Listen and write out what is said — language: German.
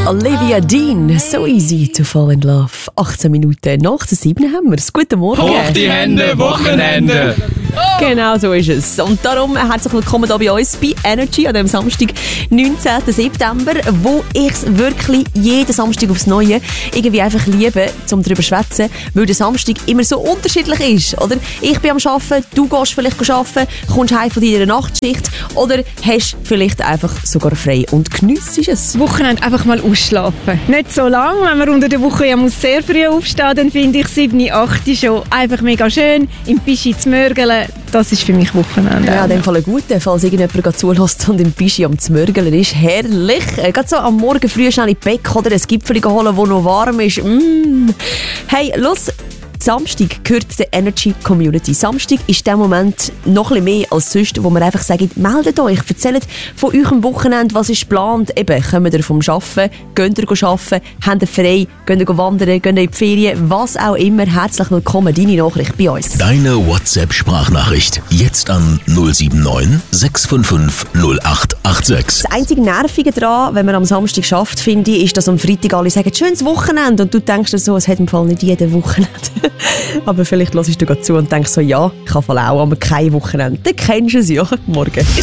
Olivia Dean, so easy to fall in love. 18 Minuten nach der 7 haben wir es. Guten Morgen. Hoch die Hände, Wochenende. Genau so ist es. Und darum herzlich willkommen hier bei uns bei Energy an dem Samstag, 19. September, wo ich es wirklich jeden Samstag aufs Neue irgendwie einfach liebe, um darüber zu schwätzen, weil der Samstag immer so unterschiedlich ist. Oder? Ich bin am Arbeiten, du gehst vielleicht arbeiten, kommst heim von deiner Nachtschicht oder hast vielleicht einfach sogar frei und geniessest es. Wochenende einfach mal ausschlafen. Nicht so lang, wenn man unter der Woche ja muss sehr früh aufstehen, dann finde ich 7, 8 schon einfach mega schön, im Pischi zu mörgeln. Das ist für mich Wochenende. Ja, in dem Fall ein guter, falls irgendjemand zulässt und im Pischi am Zmörgeln ist. Herrlich. Gerade so am Morgen früh schnell in die Bäck oder ein Gipfel holen, das noch warm ist. Hey, los! Samstag gehört der Energy Community. Samstag ist der Moment noch ein bisschen mehr als sonst, wo wir einfach sagen, meldet euch, erzählt von eurem Wochenende, was ist geplant. Eben, kommt ihr vom Arbeiten, geht ihr arbeiten, habt ihr frei, geht ihr wandern, geht ihr in die Ferien, was auch immer. Herzlich willkommen, deine Nachricht bei uns. Deine WhatsApp-Sprachnachricht jetzt an 079 655 0886. Das einzige Nervige daran, wenn man am Samstag schafft, finde ich, ist, dass am Freitag alle sagen, schönes Wochenende. Und du denkst dir so, es hat im Fall nicht jeder Wochenende. Aber vielleicht hörst du zu und denkst so, ja, ich habe auch, aber kein Wochenende. Dann kennst du es ja. Morgen.